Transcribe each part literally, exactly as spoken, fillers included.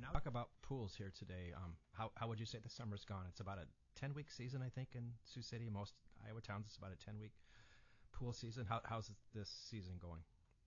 now talk about pools here today. Um, how how would you say the summer's gone? It's about a ten week season, I think, in Sioux City. Most Iowa towns, it's about a ten week pool season. How how's this season going?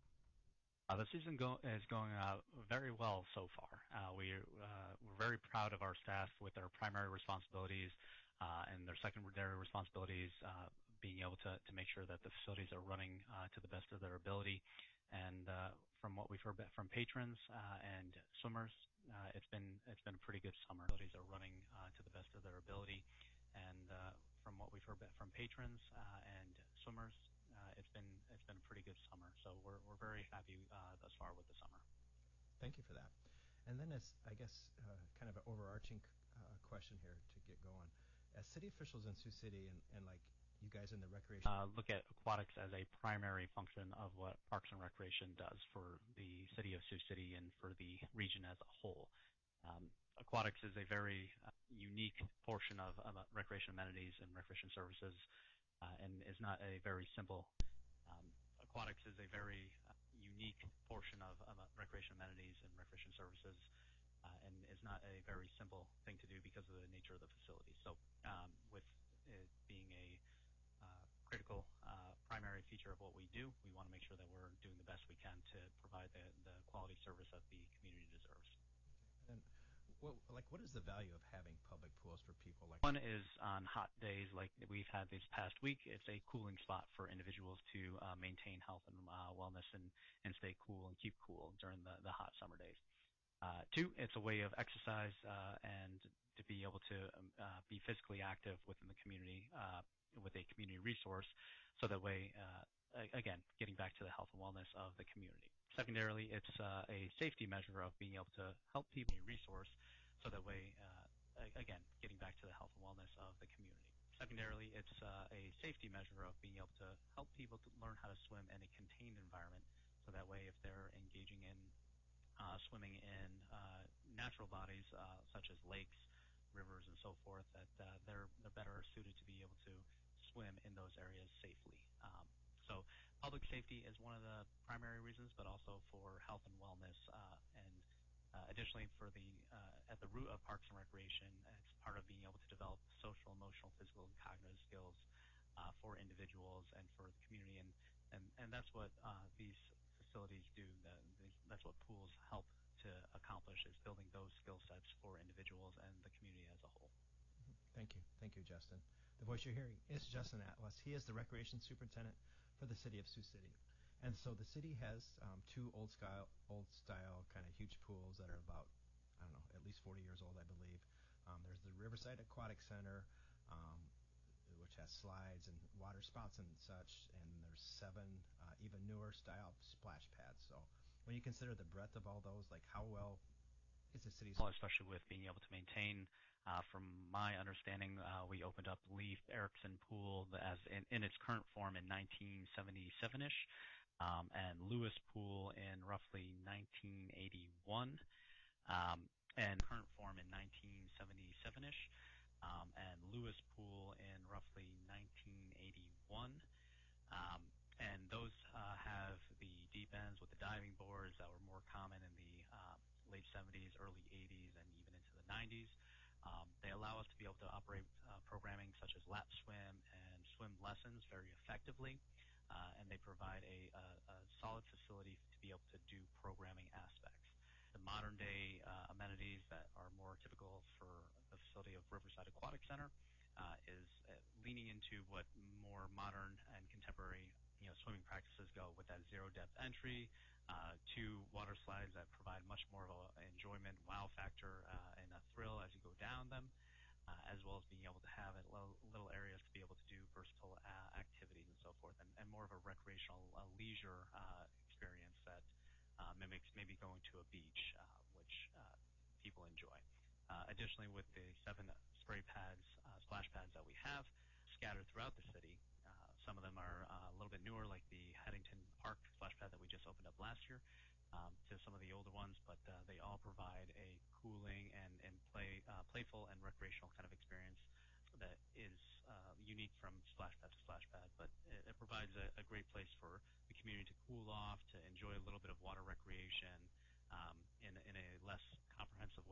Uh, the season go- is going uh, very well so far. Uh, we, uh, we're very proud of our staff with their primary responsibilities uh, and their secondary responsibilities, uh, being able to, to make sure that the facilities are running uh, to the best of their ability. And uh, from what we've heard from patrons uh, and swimmers, uh, it's been it's been a pretty good summer. Facilities are running uh, to the best of their ability, and uh, from what we've heard from patrons uh, and swimmers, uh, it's been it's been a pretty good summer. So we're we're very happy uh, thus far with the summer. Thank you for that. And then, as I guess, uh, kind of an overarching uh, question here to get going, as city officials in Sioux City and, and like you guys in the recreation, uh, look at aquatics as a primary function of what Parks and Recreation does for the city of Sioux City and for the region as a whole. Um, aquatics is a very uh, unique portion of, of uh, recreation amenities and recreation services, uh, and is not a very simple. Um, aquatics is a very uh, unique portion of, of uh, recreation amenities and recreation services, uh, and is not a very simple thing to do because of the nature of the facility. So, um, with it being a uh, critical uh, primary feature of what we do, we want to make sure that we're doing the best we can to provide the, the quality service that the community deserves. And well, like, what is the value of having public pools for people? Like, one is on hot days like we've had this past week. It's a cooling spot for individuals to uh, maintain health and uh, wellness and, and stay cool and keep cool during the, the hot summer days. Uh, two, it's a way of exercise uh, and to be able to um, uh, be physically active within the community uh, with a community resource, so that way, uh, again, getting back to the health and wellness of the community. Secondarily, it's uh, a safety measure of being able to help people resource, so that way, uh, again, getting back to the health and wellness of the community. Secondarily, it's uh, a safety measure of being able to help people to learn how to swim in a contained environment, so that way, if they're engaging in uh, swimming in uh, natural bodies uh, such as lakes, rivers, and so forth, that uh, they're they're better suited to be able to swim in those areas safely. Um, so public safety is one of the primary reasons, but also for health and wellness, uh, and uh, additionally for the uh, at the root of Parks and Recreation, it's part of being able to develop social, emotional, physical, and cognitive skills uh, for individuals and for the community, and and, and that's what uh, these facilities do. The, these, that's what pools help to accomplish, is building those skill sets for individuals and the community as a whole. Thank you. Thank you, Justin. The voice you're hearing is Justin Atlas. He is the Recreation Superintendent for the City of Sioux City. And so the city has um, two old style, old style kind of huge pools that are about, I don't know, at least forty years old, I believe. Um, there's the Riverside Aquatic Center, um, which has slides and water spouts and such, and there's seven uh, even newer style splash pads. So when you consider the breadth of all those, like how well is the city? Well, especially with being able to maintain. Uh, from my understanding, uh, we opened up Leif Erikson Pool as in, in its current form in nineteen seventy-seven-ish, um, and Lewis Pool in roughly nineteen eighty-one, um, and current form in nineteen seventy-seven-ish, um, and Lewis Pool in roughly nineteen eighty-one. Um, and those uh, have the deep ends with the diving boards that were more common in the uh, late seventies, early eighties, and even into the nineties. Um, they allow us to be able to operate uh, programming such as lap swim and swim lessons very effectively, uh, and they provide a, a, a solid facility to be able to do programming aspects. The modern day uh, amenities that are more typical for the facility of Riverside Aquatic Center uh, is uh, leaning into what more modern and contemporary you know, swimming practices go, with that zero depth entry, uh, two water slides that provide much more of an enjoyment, wow factor, uh, and a thrill as you go down them, uh, as well as being able to have it little, little areas to be able to do versatile uh, activities and so forth, and, and more of a recreational uh, leisure uh, experience that uh, mimics maybe going to a beach, uh, which uh, people enjoy. Uh, additionally, with the seven spray pads, uh, splash pads that we have scattered throughout the city, Uh, some of them are uh, a little bit newer, like the Haddington Park splash pad that we just opened up last year, um, to some of the older ones, but uh, they all provide a cooling and, and play, uh, playful and recreational kind of experience that is uh, unique from splash pad to splash pad, but it, it provides a, a great place for the community to cool off, to enjoy a little bit of water recreation um, in, in a less comprehensive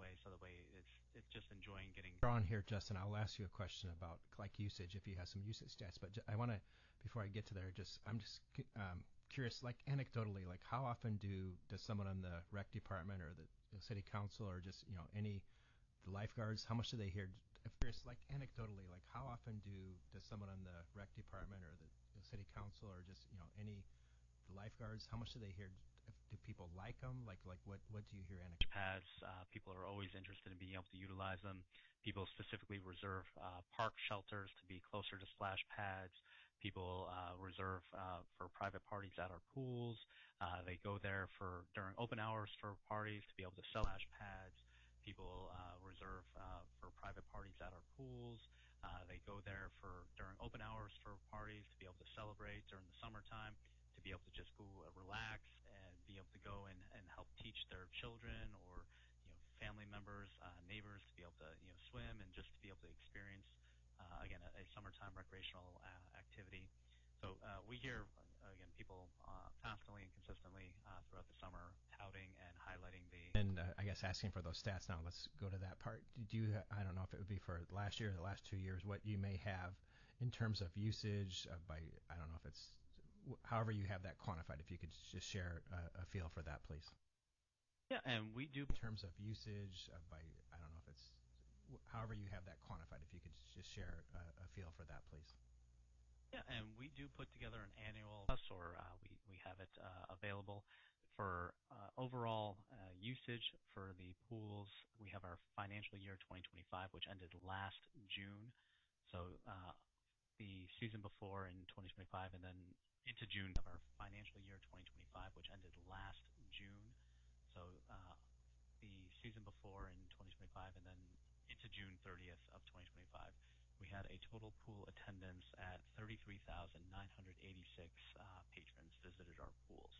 draw on here, Justin, I'll ask you a question about like usage if you have some usage stats. But I want to, before I get to there, just I'm just um, curious, like anecdotally, like how often do does someone on the rec department or the, the city council or just you know any the lifeguards, how much do they hear? I'm curious, like anecdotally, like how often do does someone on the rec department or the, the city council or just you know any the lifeguards, how much do they hear? Do people like them? Like, like what, what do you hear anecdotally? Pads, uh, people are always interested in being able to utilize them. People specifically reserve uh, park shelters to be closer to splash pads. People uh, reserve uh, for private parties at our pools. Uh, they go there for during open hours for parties to be able to sell splash pads. People uh, reserve uh, for private parties at our pools. Uh, they go there for during open hours for parties to be able to celebrate during the summertime, to be able to just go uh, relax and be able to go and, and help teach their children or you know family members, uh, neighbors to be able to you know swim and just to be able to experience uh, again a, a summertime recreational uh, activity. So uh, we hear uh, again people uh, constantly and consistently uh, throughout the summer touting and highlighting the and uh, I guess asking for those stats now. Let's go to that part. Do you? I don't know if it would be for last year or the last two years. What you may have in terms of usage uh, by I don't know if it's however you have that quantified. If you could just share a, a feel for that, please. Yeah, and we do in terms of usage uh, by I don't know if it's however you have that quantified. If you could just share a, a feel for that, please. Yeah, and we do put together an annual, or uh, we we have it uh, available for uh, overall uh, usage for the pools. We have our financial year twenty twenty-five, which ended last June. So uh, the season before in twenty twenty-five, and then into June of our financial year twenty twenty-five, which ended last June. So uh, the season before in twenty twenty-five, and then into June thirtieth of twenty twenty-five, we had a total pool attendance at thirty-three thousand nine hundred eighty-six uh, patrons visited our pools.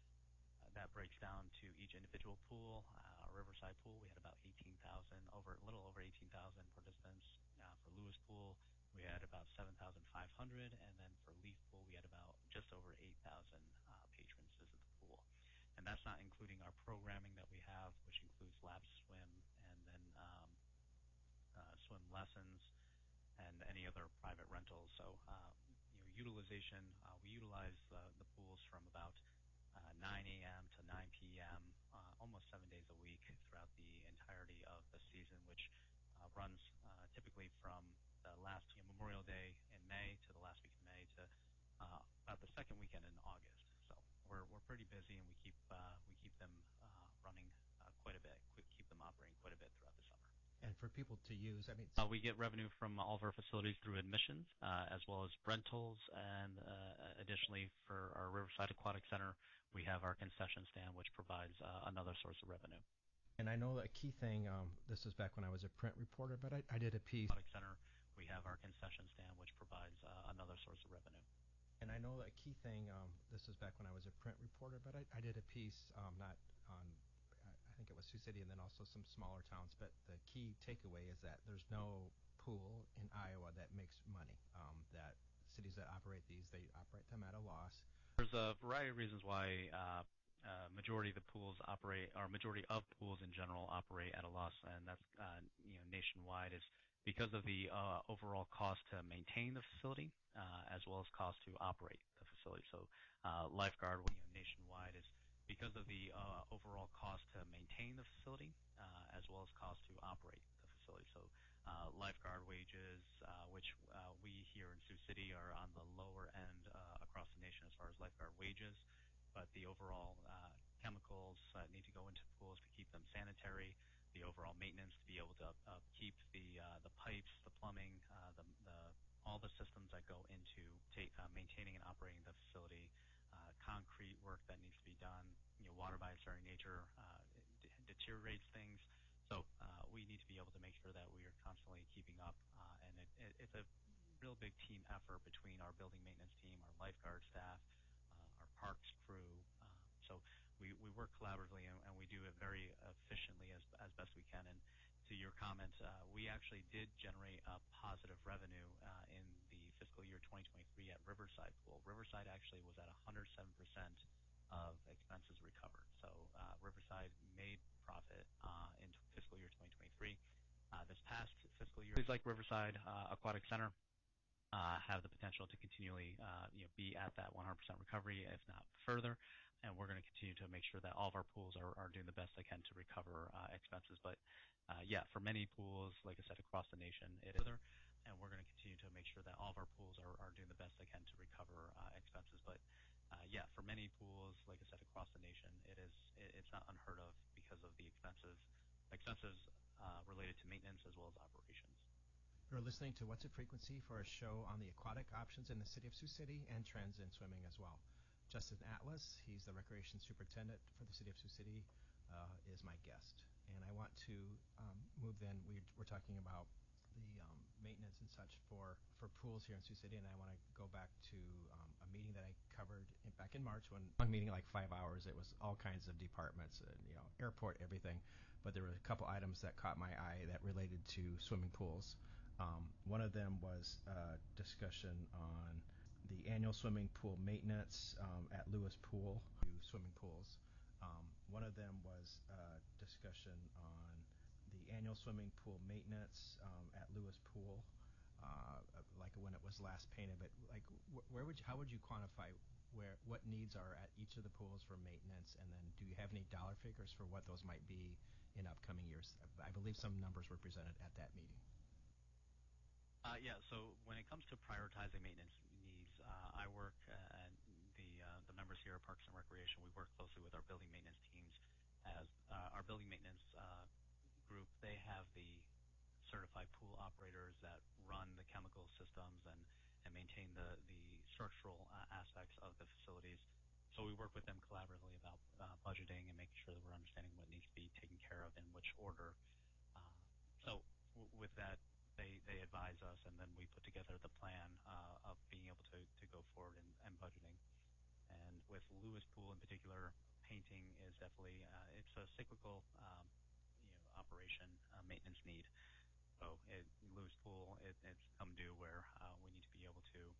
Uh, that breaks down to each individual pool. Uh, our Riverside pool, we had about eighteen thousand, over a little over eighteen thousand participants. Uh, for Lewis Pool, we had about seven thousand five hundred, and then for Leaf Pool, we had about just over eight thousand uh, patrons visit the pool. And that's not including our programming that we have, which includes lap swim and then um, uh, swim lessons and any other private rentals. So, uh, you know, utilization, uh, we utilize uh, the pools from about uh, nine a.m. to nine p.m. Uh, almost seven days a week throughout the entirety of the season, which uh, runs uh, typically from the last you know, Memorial Day in May to the last week in May to uh, about the second weekend in August. So we're we're pretty busy, and we keep uh, we keep them uh, running uh, quite a bit, keep them operating quite a bit throughout the summer. And for people to use, I mean, uh, we get revenue from all of our facilities through admissions, uh, as well as rentals, and uh, additionally for our Riverside Aquatic Center, we have our concession stand, which provides uh, another source of revenue. And I know a key thing. Um, this was back when I was a print reporter, but I, I did a piece. Aquatic Center, we have our concession stand, which provides uh, another source of revenue. And I know a key thing. Um, this was back when I was a print reporter, but I, I did a piece, um, not on. I think it was Sioux City and then also some smaller towns. But the key takeaway is that there's no pool in Iowa that makes money. Um, that cities that operate these, they operate them at a loss. There's a variety of reasons why uh, uh, majority of the pools operate, or majority of pools in general operate at a loss, and that's uh, you know nationwide is because of the uh, overall cost to maintain the facility, uh, as well as cost to operate the facility. So uh, lifeguard you know, nationwide is because of the uh, overall cost to maintain the facility, uh, as well as cost to operate the facility. So uh, lifeguard wages, uh, which uh, we here in Sioux City are on the lower end uh, across the nation as far as lifeguard wages, but the overall uh, chemicals uh, need to go into pools to keep them sanitary, the overall maintenance to be able to uh, keep the uh, the pipes, the plumbing, uh, the, the all the systems that go into ta- uh, maintaining and operating the facility, uh, concrete work that needs to be done. You know, water by its very nature uh, d- deteriorates things. So uh, we need to be able to make sure that we are constantly keeping up, uh, and it, it, it's a real big team effort between our building maintenance team, our lifeguard staff, uh, our parks crew. Uh, so we, we work collaboratively, and, and we do it very efficiently as as best we can. And to your comment, uh, we actually did generate a positive revenue uh, in the fiscal year twenty twenty-three at Riverside Pool. Riverside actually was at one hundred seven percent of expenses recovered. So uh, Riverside made profit uh, in fiscal year twenty twenty-three. Uh, this past fiscal year Facilities like Riverside uh, Aquatic Center uh, have the potential to continually uh, you know, be at that one hundred percent recovery, if not further. And we're going to continue to make sure that all of our pools are, are doing the best they can to recover uh, expenses. But uh, yeah, for many pools, like I said, across the nation, it is further. And we're going to continue to make sure that all of our pools are, are doing the best they can to recover uh, expenses. But uh, yeah, for many pools, like I said, across the nation, it is it, it's not unheard of because of the expenses expenses uh, related to maintenance as well as operations. You're listening to What's At Frequency for a show on the aquatic options in the city of Sioux City and trends in swimming as well. Justin Atlas, he's the recreation superintendent for the city of Sioux City, uh, is my guest. And I want to um, move then, we, we're talking about the um, maintenance and such for, for pools here in Sioux City, and I want to go back to um, a meeting that I covered in, back in March, when long meeting, like five hours. It was all kinds of departments, and, you know, airport, everything. But there were a couple items that caught my eye that related to swimming pools. Um, one of them was a discussion on the annual swimming pool maintenance um, at Lewis Pool, swimming pools. Um, one of them was a discussion on the annual swimming pool maintenance um, at Lewis Pool, uh, like when it was last painted. But like, wh- where would you, how would you quantify where what needs are at each of the pools for maintenance, and then do you have any dollar figures for what those might be in upcoming years? I believe some numbers were presented at that meeting. Uh, yeah, so when it comes to prioritizing maintenance needs, uh, I work uh, and the uh, the members here at Parks and Recreation, we work closely with our building maintenance teams. As uh, our building maintenance uh, group, they have the certified pool operators that run the chemical systems and, and maintain the, the structural uh, aspects of the facilities. So we work with them collaboratively about uh, budgeting and making sure that we're understanding what needs to be taken care of in which order. Uh, so w- with that, they, they advise us, and then we put together the plan uh, of being able to, to go forward and, and budgeting. And with Lewis Pool in particular, painting is definitely uh, it's a cyclical um, you know operation uh, maintenance need. So it, Lewis Pool, it, it's come due where uh, we need to be able to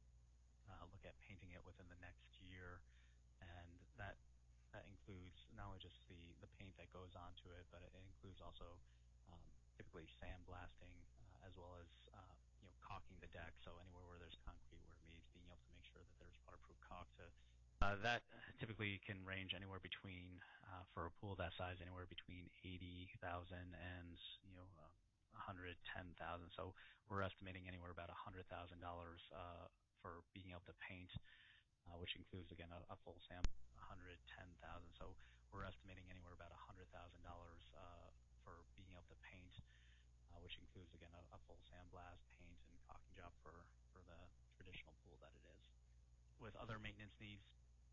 uh, look at painting it within the next year, and that that includes not only just the, the paint that goes onto it, but it includes also um, typically sandblasting uh, as well as uh, you know caulking the deck. So anywhere where there's concrete where it meets, being able to make sure that there's waterproof caulk to uh, that typically can range anywhere between uh, for a pool that size anywhere between eighty thousand and you know uh, one hundred ten thousand. So we're estimating anywhere about one hundred thousand dollars uh, for being able to paint. Uh, which includes, again, a, a full SAM, one hundred ten thousand dollars. So we're estimating anywhere about one hundred thousand dollars uh, for being able to paint, uh, which includes, again, a, a full sandblast, paint, and caulking job for, for the traditional pool that it is. With other maintenance needs,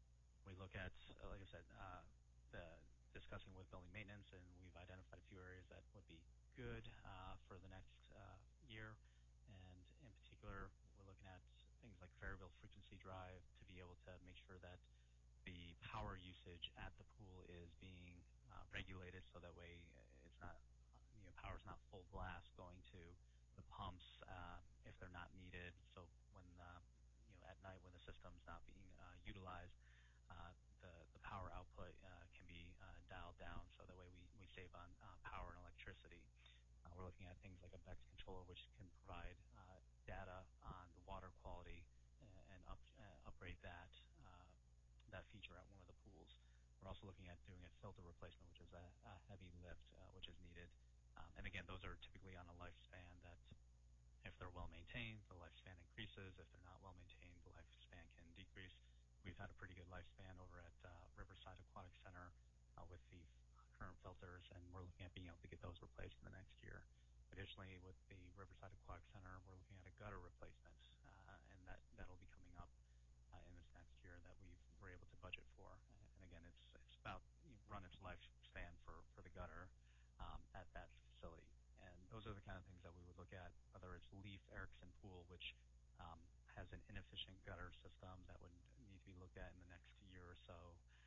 we look at, uh, like I said, uh, the discussing with building maintenance, and we've identified a few areas that would be good uh, for the next uh, year. And in particular, we're looking at things like variable frequency drive to be able to make sure that the power usage at the pool is being uh, regulated, so that way it's not, you know, power's not full blast going to the pumps uh, if they're not needed. So when uh, you know at night when the system's not being uh, utilized, uh, the the power output uh, can be uh, dialed down, so that way we we save on uh, power and electricity. Uh, we're looking at things like a BEX controller, which can provide uh, data on the water quality and, and up, uh, upgrade that uh, that feature at one of the pools. We're also looking at doing a filter replacement, which is a, a heavy lift, uh, which is needed. Um, and again, those are typically on a lifespan that, if they're well maintained, the lifespan increases. If they're not well maintained, the lifespan can decrease. We've had a pretty good lifespan over at uh, Riverside Aquatic Center uh, with the current filters, and we're looking at being able to get those replaced in the next year. Additionally, with the Riverside Aquatic Center, we're looking at a gutter replacement, uh, and that that'll be coming up uh, in this next year that we were able to budget for. And again, it's it's about you know, run its lifespan for for the gutter um, at that facility. And those are the kind of things that we would look at, whether it's Leaf Erickson Pool, which um, has an inefficient gutter system that would need to be looked at in the next year or so,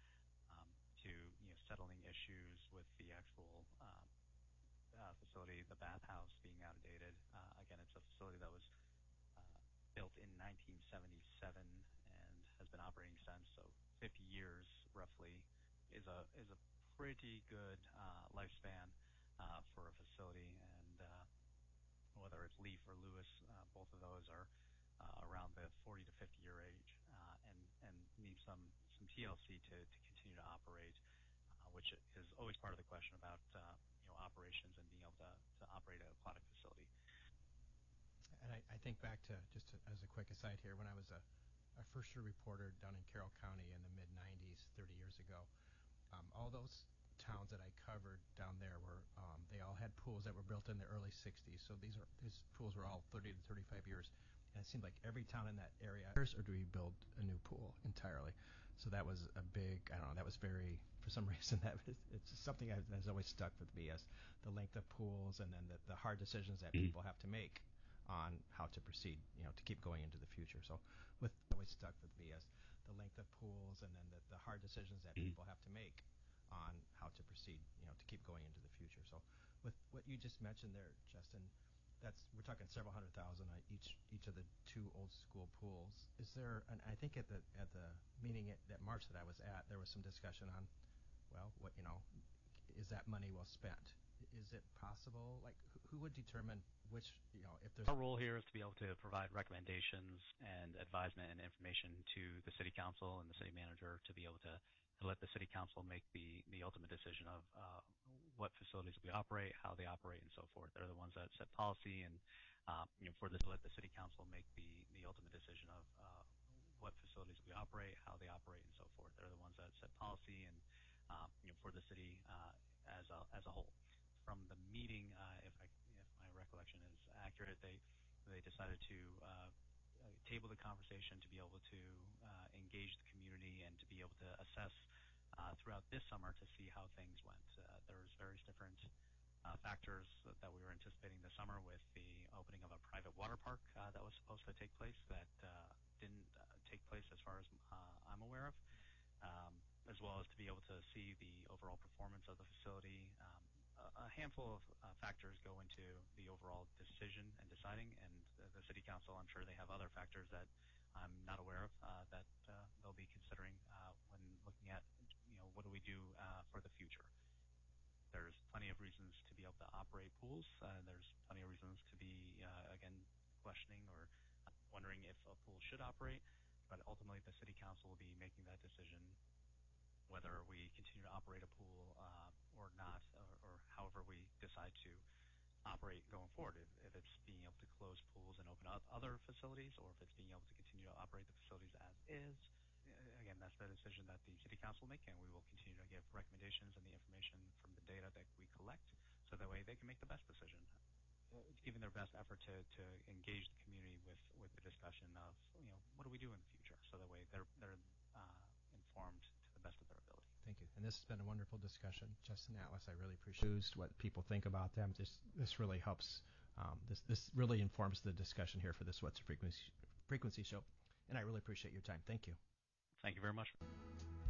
um, to you know settling issues with the actual um, uh, facility, the bathhouse being outdated. Uh, again, it's a facility that was uh, built in nineteen seventy-seven and has been operating since, so fifty years roughly is a is a pretty good uh, lifespan uh, for a facility, and uh, whether whether it's Leaf or Lewis, uh, both of those are uh, around the forty to fifty year age uh, and, and need some, some T L C to, to continue to operate, uh, which is always part of the question about uh, you know, operations and being able to, to operate an aquatic facility. And I, I think back to, just to, as a quick aside here, when I was a, a first year reporter down in Carroll County in the mid nineties, thirty years ago, um, all those towns that I covered down there were, um, they all had pools that were built in the early sixties. So these are these pools were all thirty to thirty-five years. And it seemed like every town in that area, or do we build a new pool entirely? So that was a big, I don't know, that was very, for some reason, that was, it's something that has always stuck with me as the length of pools and then the, the hard decisions that people have to make on how to proceed, you know, to keep going into the future. So with always stuck with me as the length of pools and then the, the hard decisions that people have to make on how to proceed, you know, to keep going into the future. So with what you just mentioned there, Justin, that's we're talking several hundred thousand on each each of the two old school pools. Is there, and I think at the at the meeting at, that March that I was at, there was some discussion on, well, what you know, is that money well spent? Is it possible? Like, who, who would determine which, you know, if there's... Our role here is to be able to provide recommendations and advisement and information to the city council and the city manager to be able to, to let the city council make the, the ultimate decision of uh, what facilities we operate, how they operate, and so forth. They're the ones that set policy, and uh, you know, for this, let the city council make the, the ultimate decision of uh, what facilities we operate, how they operate, and so forth. They're the ones that set policy, and uh, you know, for the city uh, as a as a whole. From the meeting, uh, if, I, if my recollection is accurate, they they decided to uh, table the conversation to be able to uh, engage the community and to be able to assess uh, throughout this summer to see how things went. Uh, there's various different uh, factors that we were anticipating this summer, with the opening of a private water park uh, that was supposed to take place that uh, didn't uh, take place as far as uh, I'm aware of, um, as well as to be able to see the overall performance of the facility. Um, a handful of uh, factors go into the overall decision and deciding, and uh, the city council, I'm sure they have other factors that I'm not aware of uh, that uh, they'll be considering uh, when looking at, you know, what do we do uh, for the future. There's plenty of reasons to be able to operate pools. Uh, there's plenty of reasons to be, uh, again, questioning or wondering if a pool should operate, but ultimately the city council will be making that decision whether we continue to operate a pool uh, or not, or, or however we decide to operate going forward. If, if it's being able to close pools and open up other facilities, or if it's being able to continue to operate the facilities as is. Again, that's the decision that the city council will make, and we will continue to give recommendations and the information from the data that we collect, so that way they can make the best decision, giving their best effort to, to engage the community with, with the discussion of, you know, what do we do in the future, so that way they're, they're uh, informed to the best of their ability. Thank you. And this has been a wonderful discussion. Justin Atlas, I really appreciate what people think about them. This this really helps. Um, this this really informs the discussion here for this What's the Frequency, frequency show. And I really appreciate your time. Thank you. Thank you very much.